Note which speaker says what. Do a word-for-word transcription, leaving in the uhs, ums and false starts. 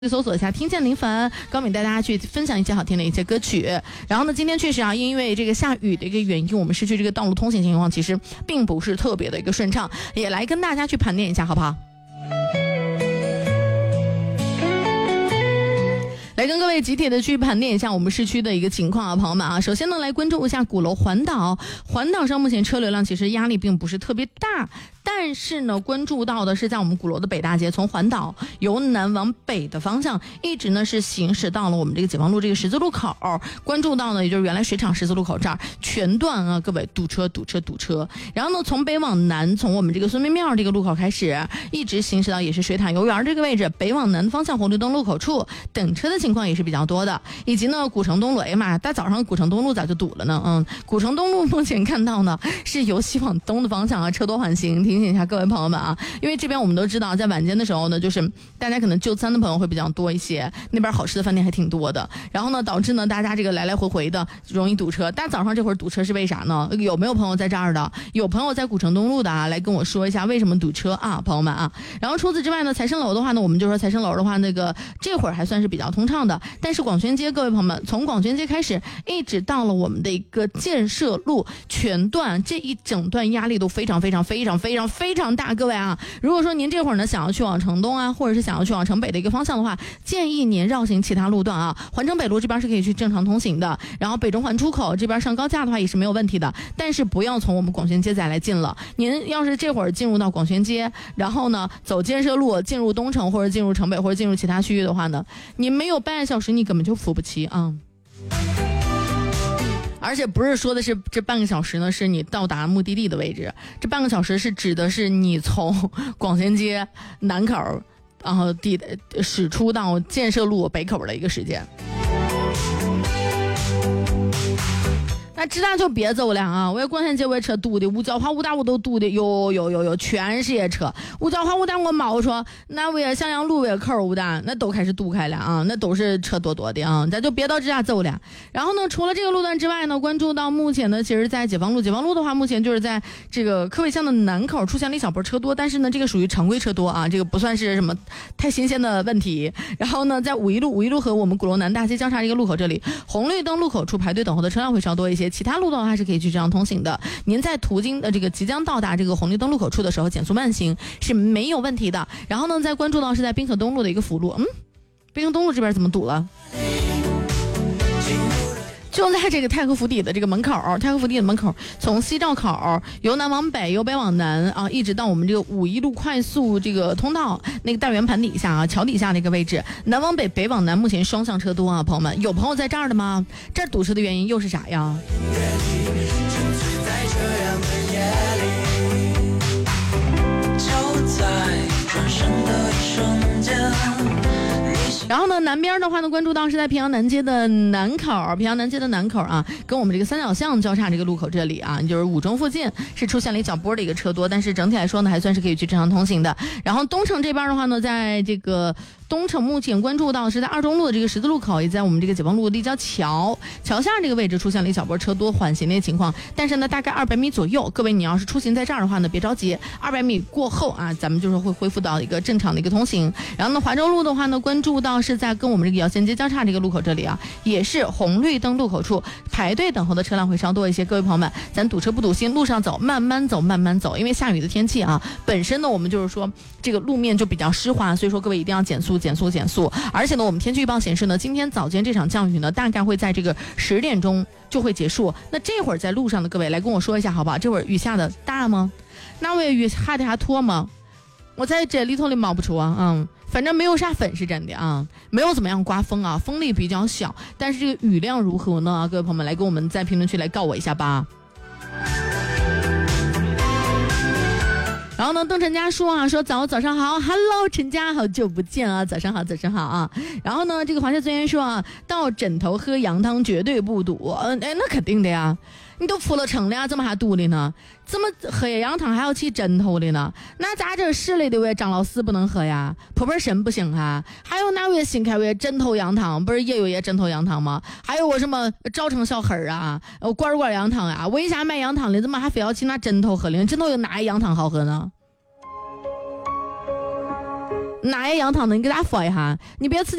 Speaker 1: 去搜索一下听见临汾，高敏带大家去分享一些好听的一些歌曲。然后呢，今天确实啊，因为这个下雨的一个原因，我们市区这个道路通行情况其实并不是特别的一个顺畅，也来跟大家去盘点一下好不好？来跟各位集体的去盘点一下我们市区的一个情况啊，朋友们啊，首先呢来关注一下鼓楼环岛，环岛上目前车流量其实压力并不是特别大，但是呢关注到的是在我们鼓楼的北大街，从环岛由南往北的方向一直呢是行驶到了我们这个解放路这个十字路口，关注到呢也就是原来水厂十字路口这儿全段啊各位堵车堵车堵车，然后呢从北往南，从我们这个孙膑庙这个路口开始一直行驶到也是水塔游园这个位置，北往南方向红绿灯路口处等车的情况也是比较多的，以及呢古城东路，哎呀妈呀，大早上古城东路咋就堵了呢？嗯，古城东路目前看到呢是由西往东的方向啊，车多缓行，提醒一下各位朋友们啊，因为这边我们都知道，在晚间的时候呢，就是大家可能就餐的朋友会比较多一些，那边好吃的饭店还挺多的，然后呢导致呢大家这个来来回回的容易堵车。大早上这会儿堵车是为啥呢？有没有朋友在这儿的？有朋友在古城东路的啊，来跟我说一下为什么堵车啊，朋友们啊。然后除此之外呢，财神楼的话呢，我们就说财神楼的话，那个这会儿还算是比较通畅的。但是广宣街，各位朋友们，从广宣街开始一直到了我们的一个建设路全段，这一整段压力都非常非常非常非常非常大。各位啊，如果说您这会儿呢想要去往城东啊，或者是想要去往城北的一个方向的话，建议您绕行其他路段啊。环城北路这边是可以去正常通行的，然后北中环出口这边上高架的话也是没有问题的，但是不要从我们广宣街再来进了。您要是这会儿进入到广宣街，然后呢走建设路进入东城或者进入城北或者进入其他区域的话呢，您没有半个小时你根本就扶不齐啊。而且不是说的是这半个小时呢是你到达目的地的位置，这半个小时是指的是你从广宣街南口然后地驶出到建设路北口的一个时间。那直达就别走了啊！我也广宣街我也车堵的，五角花五大我都堵的，有有有有，全是些车。五角花五大我毛说，那我也襄阳路我也口五大，那都开始堵开了啊，那都是车多多的啊，咱就别到直达走了。然后呢，除了这个路段之外呢，关注到目前呢，其实在解放路，解放路的话，目前就是在这个科伟巷的南口出现了一小波车多，但是呢，这个属于常规车多啊，这个不算是什么太新鲜的问题。然后呢，在五一路五一路和我们鼓楼南大街交叉这个路口这里，红绿灯路口处排队等候的车辆会稍多一些。其他路段的话是可以去这样通行的，您在途经的这个即将到达这个红绿灯路口处的时候减速慢行是没有问题的。然后呢再关注到是在滨河东路的一个辅路，嗯，滨河东路这边怎么堵了？就在这个太和府邸的这个门口，太和府邸的门口，从西照口由南往北，由北往南啊，一直到我们这个五一路快速这个通道那个大圆盘底下啊，桥底下那个位置，南往北，北往南，目前双向车多啊，朋友们，有朋友在这儿的吗？这儿堵车的原因又是啥呀？就在转身的一瞬间。然后呢，南边的话呢，关注到是在平阳南街的南口，平阳南街的南口啊，跟我们这个三角巷交叉这个路口这里啊，就是五中附近是出现了一小波的一个车多，但是整体来说呢，还算是可以去正常通行的。然后东城这边的话呢，在这个东城目前关注到是在二中路的这个十字路口，也在我们这个解放路立交桥桥下这个位置出现了一小波车多缓行的情况，但是呢，大概二百米左右，各位你要是出行在这儿的话呢，别着急，二百米过后啊，咱们就是会恢复到一个正常的一个通行。然后呢，华州路的话呢，关注到是在跟我们这个姚县街交叉这个路口这里啊，也是红绿灯路口处排队等候的车辆会稍多一些。各位朋友们，咱堵车不堵心，路上走，慢慢走，慢慢走，因为下雨的天气啊，本身呢我们就是说这个路面就比较湿滑，所以说各位一定要减速，减速，减速。而且呢，我们天气预报显示呢，今天早间这场降雨呢，大概会在这个十点钟就会结束。那这会儿在路上的各位来跟我说一下好不好？这会儿雨下的大吗？那我也雨下的还拖吗？我在这里头里冒不出啊，嗯，反正没有啥粉是真的啊，没有怎么样刮风啊，风力比较小，但是这个雨量如何呢？各位朋友们来跟我们在评论区来告我一下吧。然后呢，邓晨佳说啊，说早早上好 ，Hello 陈佳，好久不见啊，早上好，早上好啊。然后呢，这个华夏尊严说啊，到枕头喝羊汤绝对不堵，嗯、呃，哎，那肯定的呀。你都铺了城了呀，怎么还堵的呢？怎么喝羊汤还要起枕头的呢？那咱这市里的位张老四不能喝呀，普洱参不行哈。还有哪位新开胃枕头羊汤，不是也有也枕头羊汤吗？还有我什么赵城小黑啊，罐罐羊汤啊，为啥卖羊汤的怎么还非要去拿枕头喝呢？枕头有哪一羊汤好喝呢？ 那也杨糖的，你给大家说一下，你别自己。